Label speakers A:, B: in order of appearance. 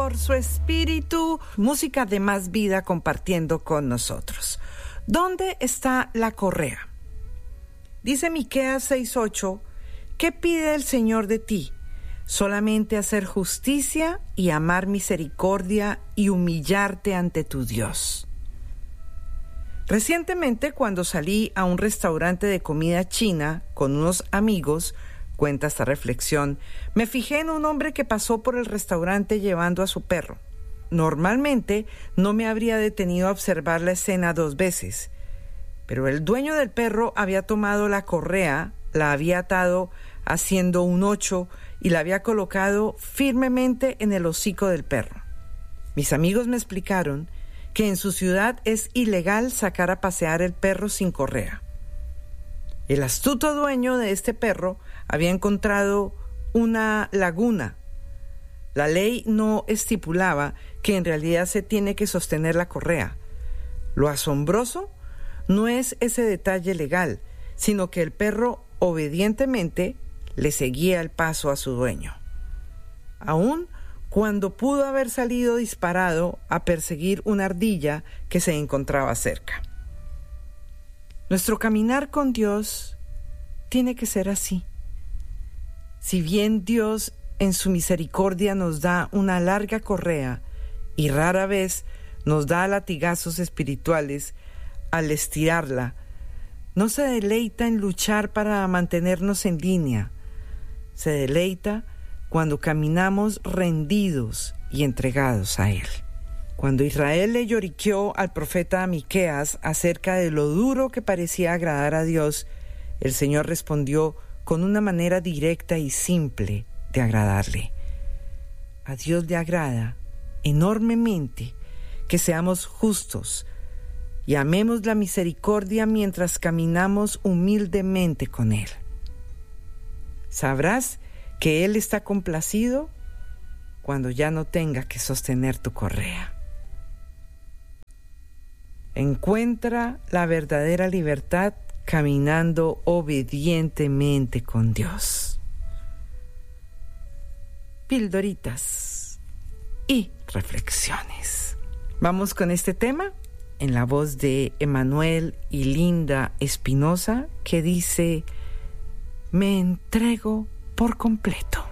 A: por su espíritu. Música de Más Vida compartiendo con nosotros. ¿Dónde está la correa? Dice Miqueas 6:8, ¿qué pide el Señor de ti? Solamente hacer justicia y amar misericordia y humillarte ante tu Dios. Recientemente, cuando salí a un restaurante de comida china con unos amigos, cuenta esta reflexión, me fijé en un hombre que pasó por el restaurante llevando a su perro. Normalmente no me habría detenido a observar la escena 2 veces, pero el dueño del perro había tomado la correa, la había atado haciendo un 8 y la había colocado firmemente en el hocico del perro. Mis amigos me explicaron que en su ciudad es ilegal sacar a pasear el perro sin correa. El astuto dueño de este perro había encontrado una laguna. La ley no estipulaba que en realidad se tiene que sostener la correa. Lo asombroso no es ese detalle legal, sino que el perro obedientemente le seguía el paso a su dueño. Aún cuando pudo haber salido disparado a perseguir una ardilla que se encontraba cerca. Nuestro caminar con Dios tiene que ser así. Si bien Dios en su misericordia nos da una larga correa y rara vez nos da latigazos espirituales al estirarla, no se deleita en luchar para mantenernos en línea. Se deleita cuando caminamos rendidos y entregados a Él. Cuando Israel le lloriqueó al profeta Miqueas acerca de lo duro que parecía agradar a Dios, el Señor respondió con una manera directa y simple de agradarle. A Dios le agrada enormemente que seamos justos y amemos la misericordia mientras caminamos humildemente con Él. Sabrás que Él está complacido cuando ya no tenga que sostener tu correa. Encuentra la verdadera libertad caminando obedientemente con Dios. Pildoritas y reflexiones. Vamos con este tema en la voz de Emanuel y Linda Espinosa, que dice: me entrego por completo.